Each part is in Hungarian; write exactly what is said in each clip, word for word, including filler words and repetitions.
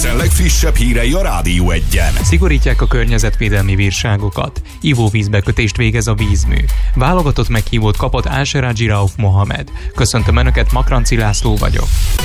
Debrecen legfrissebb hírei a Rádió Egyen. Szigorítják a környezetvédelmi bírságokat. Ivóvízbekötést végez a vízmű. Válogatott meghívót kapott Al-Seraji Rauf Mohamed. Köszöntöm Önöket, Makranci László vagyok.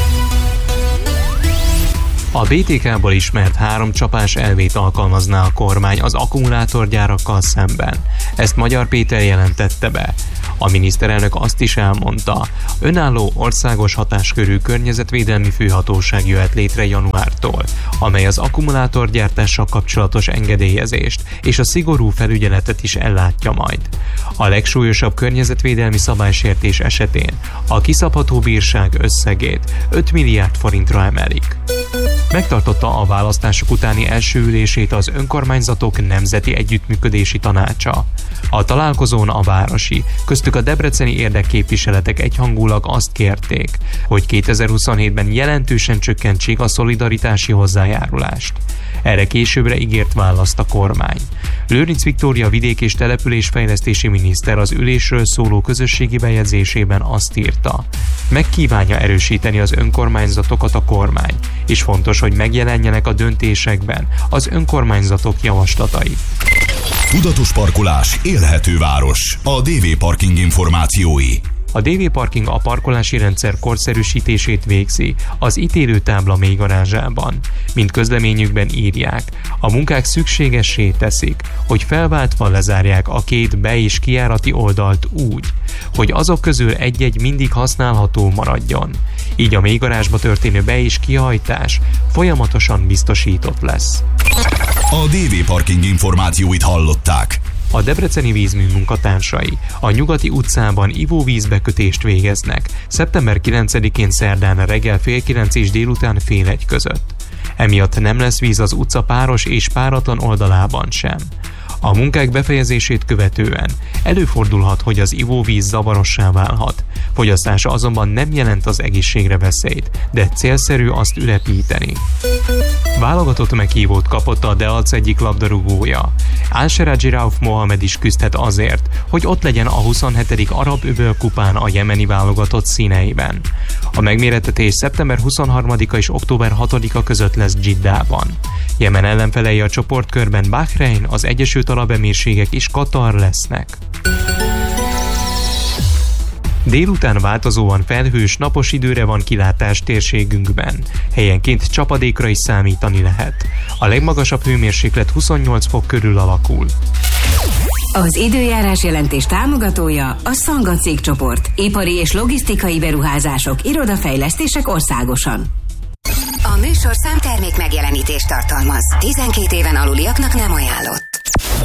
A bé té ká-ból ismert három csapás elvét alkalmazná a kormány az akkumulátorgyárakkal szemben. Ezt Magyar Péter jelentette be. A miniszterelnök azt is elmondta, önálló országos hatáskörű környezetvédelmi főhatóság jöhet létre januártól, amely az akkumulátorgyártással kapcsolatos engedélyezést és a szigorú felügyeletet is ellátja majd. A legsúlyosabb környezetvédelmi szabálysértés esetén a kiszabható bírság összegét öt milliárd forintra emelik. Megtartotta a választások utáni első ülését az Önkormányzatok Nemzeti Együttműködési Tanácsa. A találkozón a városi, köztük a debreceni érdekképviseletek egyhangulag azt kérték, hogy kétezer-huszonhétben jelentősen csökkentsék a szolidaritási hozzájárulást. Erre későbbre ígért választ a kormány. Lőrinc Viktória vidék- és településfejlesztési miniszter az ülésről szóló közösségi bejegyzésében azt írta, megkívánja erősíteni az önkormányzatokat a kormány, és fontos, hogy megjelenjenek a döntésekben az önkormányzatok javaslatai. Tudatos parkolás, élhető város. A dé vé Parking információi. A dé vé Parking a parkolási rendszer korszerűsítését végzi az ítélőtábla mélygarázsában. Mint közleményükben írják, a munkák szükségessé teszik, hogy felváltva lezárják a két be- és kijárati oldalt úgy, hogy azok közül egy-egy mindig használható maradjon. Így a mélygarázsba történő be- és kihajtás folyamatosan biztosított lesz. A dé vé Parking információit hallották. A debreceni vízmű munkatársai a Nyugati utcában ivóvízbekötést végeznek szeptember kilencedikén szerdán reggel fél kilenc és délután fél egy között. Emiatt nem lesz víz az utca páros és páratlan oldalában sem. A munkák befejezését követően előfordulhat, hogy az ivóvíz zavarossá válhat. Fogyasztása azonban nem jelent az egészségre veszélyt, de célszerű azt ülepíteni. Válogatott meghívót kapott a Dealc egyik labdarúgója. Al-Seraji Rauf Mohamed is küzdhet azért, hogy ott legyen a huszonhetedik Arab-öböl kupán a jemeni válogatott színeiben. A megmérettetés szeptember huszonharmadika és október hatodika között lesz Dzsiddában. Jemen ellenfelei a csoportkörben Bahrein, az Egyesült Arab Emírségek és Katar lesznek. Délután változóan felhős, napos időre van kilátás térségünkben. Helyenként csapadékra is számítani lehet. A legmagasabb hőmérséklet huszonnyolc fok körül alakul. Az időjárás jelentés támogatója a Szanga cégcsoport. Ipari és logisztikai beruházások, irodafejlesztések országosan. A műsorszám termék megjelenítést tartalmaz. tizenkét éven aluliaknak nem ajánlott.